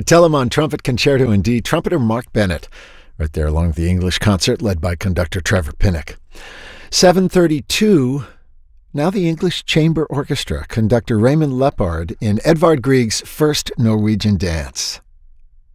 Telemann Trumpet Concerto in D, trumpeter Mark Bennett, right there along with the English concert led by conductor Trevor Pinnock. 7:32, now the English Chamber Orchestra, conductor Raymond Lepard in Edvard Grieg's First Norwegian Dance.